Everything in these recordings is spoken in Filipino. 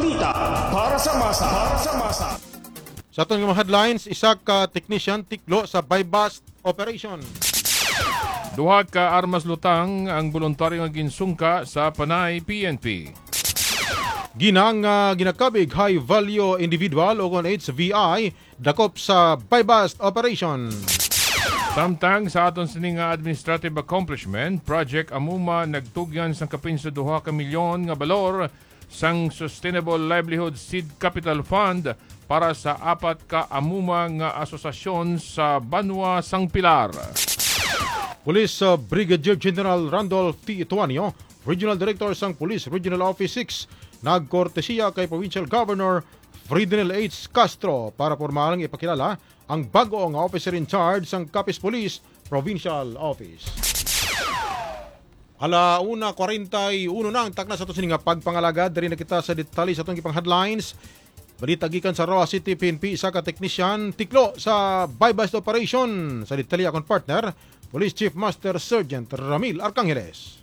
balita para sa masa. Sa atong mga headlines, isa ka technician tiklo sa buy-bust operation. Duha ka armas lutang ang voluntaryo nga ginsungka sa Panay PNP. Ginang ginakabig high value individual o kon HVI dakop sa buy-bust operation. Samtang sa aton sining nga administrative accomplishment, Project Amuma nagtugyan sang kapin sa 2 ka milyon nga balor sang Sustainable Livelihood Seed Capital Fund para sa 4 ka Amuma nga asosasyon sa Banwa sang Pilar. Police Brigadier General Randolph T. Tuanio, Regional Director sang Police Regional Office 6, nagkortesiya kay Provincial Governor Fridinel H. Castro para pormalang ipakilala ang bago nga officer in charge sang Capiz Police Provincial Office. 1:41 na ang takna sa ito nga pagpangalagad. Dari na kita sa detalye sa itong ipang headlines. Balita gikan sa Roa City PNP, isa ka technician tiklo sa buy-bust operation. Sa detalye akong partner, Police Chief Master Sergeant Ramil Arcangeles.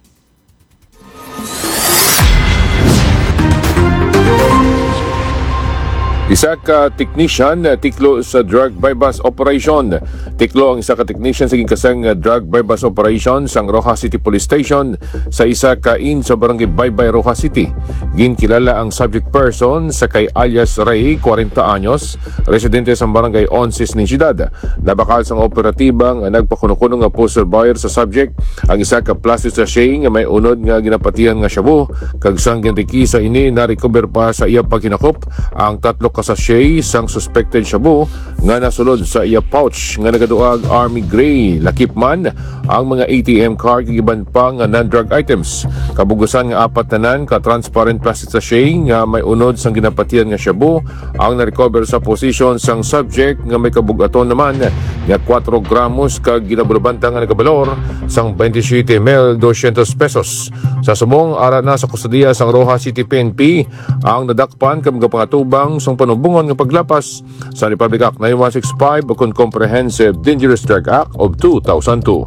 Isa ka technician tiklo sa drug buy-bust operation. Tiklo ang isa ka technician sa kasang drug buy-bust operation sang Roja City Police Station sa isa ka in sa barangay Baybay, Roja City. Ginkilala ang subject person sa kay alias Ray, 40 anyos, residente sa barangay Onsis ni Siyudad. Nabakal sang operatibang nagpakuno-kuno nga poster buyer sa subject ang isa ka plastic sachet nga may unod nga ginapatihan nga shabu kag sang ginriki sa ini na recover pa sa iya pagkinakop ang 3 ka sachet sang suspected shabu nga nasulod sa iya pouch nga nagaduag Army Gray. Lakip man ang mga ATM card kag iban pa nga non-drug items. Kabugusan nga 4 tanan ka transparent plastic sachet nga may unod sang ginapatihan nga shabu ang na-recover sa posisyon sang subject nga may kabugaton naman nga 4 gramos kag ginabulabanta nga nagabalor sang 27 mil 200 pesos. Sa sumong ara na sa kustodiya sang Roja City PNP ang nadakpan kag mga pangatubang sang panubungon ng paglapas sa Republic Act 9165 o Comprehensive Dangerous Drug Act of 2002.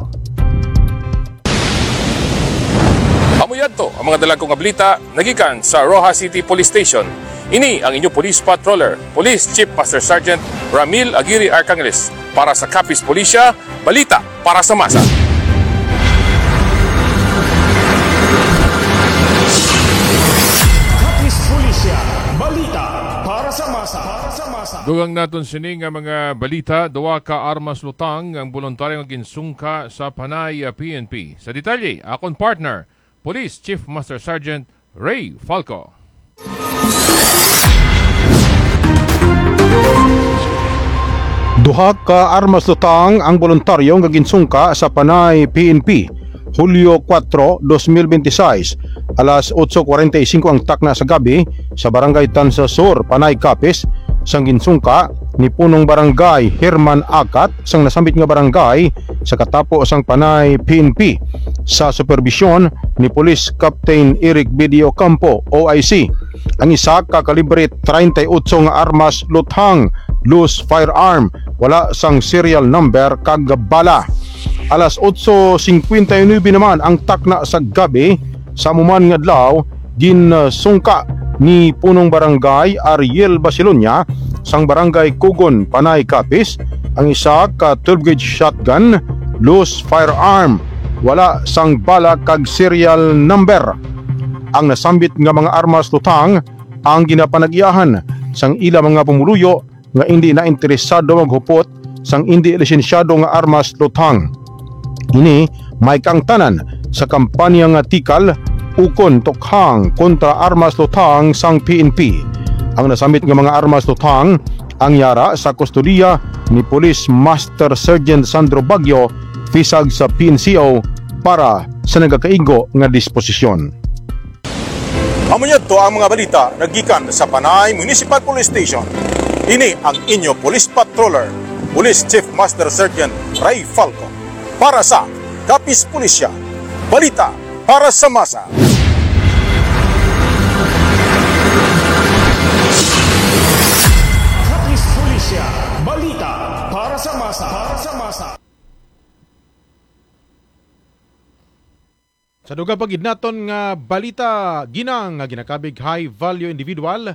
Amuyadto ang mga dalag kong ablita nagikan sa Roja City Police Station. Ini ang inyong police patroller, Police Chief Master Sergeant Ramil Aguirre Arcangeles para sa Capiz Policia, balita para sa masa. Capiz Policia, balita para sa masa. Dugang naton sini nga mga balita, 2 ka armas lutang ang voluntaryo nga ginsungka sa Panay PNP. Sa detalye, akon partner, Police Chief Master Sergeant Ray Falco. Duha ka armas lutang ang voluntaryo nga ginsungka sa Panay PNP. Hulyo 4, 2026, alas 8:45 ang takna sa gabi sa Barangay Tansa Sur, Panay Capiz, sang ginsungka ni punong barangay Herman Akat sang nasambit nga barangay sa katapo sang Panay PNP sa supervisyon ni Police Captain Eric Bidio Campo, OIC. Ang isa ka kalibre 38 nga armas luthang, loose firearm, wala sang serial number kag bala. Alas 8:59 naman ang takna sa gabi sa muman nga adlaw ginsungka ni punong barangay Ariel Basilonia sang barangay Kugon, Panay Capiz ang isa ka 12 gauge shotgun, loose firearm, wala sang bala kag serial number. Ang nasambit nga mga armas lutang ang ginapanagyahan sang ila mga pumuluyo nga hindi na interesado maghupot sang hindi lisensyado nga armas lutang. Ini may kang tanan sa kampanya nga tikal ukon tokhang kontra armas lutang sang PNP. Ang nasambit nga mga armas lutang ang yara sa kustodiya ni Police Master Sergeant Sandro Baguio fisag sa PNCO para sa nagakaigo nga disposisyon. Amuyadto ang mga balita nagikan sa Panay Municipal Police Station. Ini ang inyo Police Patroller, Police Chief Master Sergeant Ray Falco para sa Capiz Policia, balita para sa masa. Capiz Policia, balita para sa masa. Sa dugang pagid naton nga balita, ginang nga ginakabig high value individual